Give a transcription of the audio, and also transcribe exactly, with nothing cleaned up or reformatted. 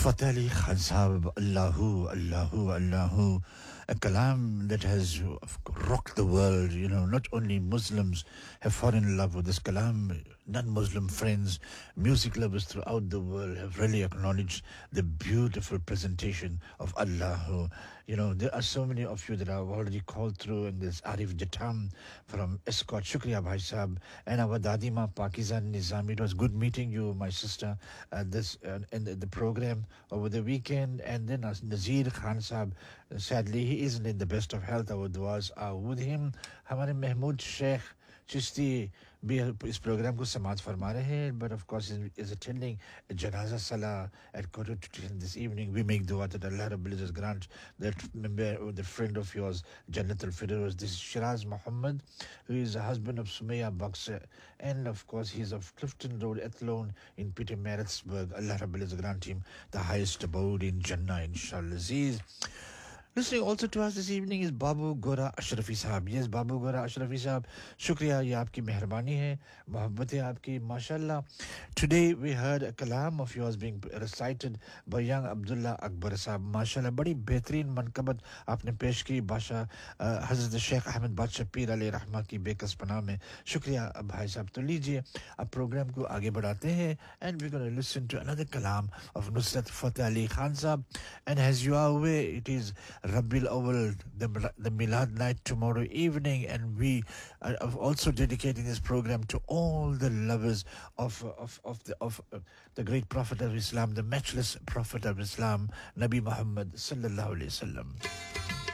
Fateh Ali Khan Sahab, Allahu, Allahu, Allahu, a kalam that has rocked the world. You know, not only Muslims have fallen in love with this kalam, non-Muslim friends, music lovers throughout the world have really acknowledged the beautiful presentation of Allahu. You know, there are so many of you that have already called through, and there's Arif Jatam from Escort, Shukriya Bhai Sahab, and our Dadima Pakizan Nizami. It was good meeting you, my sister, uh, this uh, in the, the program over the weekend. And then uh, Nazir Khan Sahab, uh, sadly, he isn't in the best of health. Our duas are with him. Hamare Mahmood Sheikh Chisti भी इस programme को समाज फरमा रहे हैं, but of course is attending a janaza salah at quarter to ten this evening. We make dua that Allah Rabbul Izzat grant that member, the friend of yours, Jannat al-Firdaus. This is Shiraz Muhammad, who is the husband of Sumaya Baksa, and of course he's of Clifton Road, Athlone in Peter Maritzburg. Allah Rabbul Izzat grant him the highest abode in Jannah, inshallah. Aziz. Listening also to us this evening is Babu Gora Ashrafi Sahab. Yes, Babu Gora Ashrafi Sahab. Shukriya, ye aapki mehrabani hai. Mohabbat hai aapki, mashallah. Today we heard a kalam of yours being recited by young Abdullah Akbar Sahab. Mashallah, badi behtareen mankabat aapne pesh ki. Basha uh, Hazrat Sheikh Ahmed Badshah Pir alayhi rahmah ki bekas panah mein. Shukriya bhai sahab. To lijiye, ab program ko aage badhate hain, and we're going to listen to another kalam of Nusrat Fateh Ali Khan Sahab. And as you are aware, it is Rabiul Awwal, the, the Milad night tomorrow evening, and we are also dedicating this program to all the lovers of of of the of uh, the great Prophet of Islam, the matchless Prophet of Islam, Nabi Muhammad sallallahu alaihi wasallam.